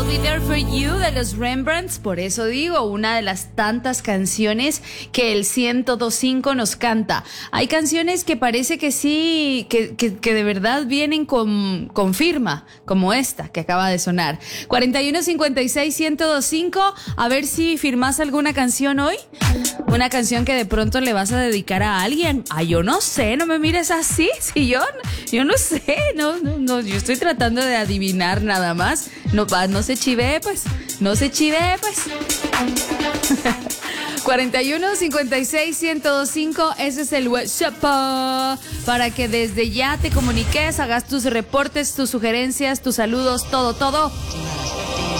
I'll Be There For You de los Rembrandts. Por eso digo, una de las tantas canciones que el 102.5 nos canta. Hay canciones que parece que sí, que de verdad vienen con firma, como esta que acaba de sonar. 4156-1025. A ver si firmas alguna canción hoy. Una canción que de pronto le vas a dedicar a alguien. Ah, yo no sé, no me mires así. Si yo no sé, no, yo estoy tratando de adivinar nada más. No se chive, pues. No se chive, pues. 4156-1025, ese es el WhatsApp para que desde ya te comuniques, hagas tus reportes, tus sugerencias, tus saludos, todo.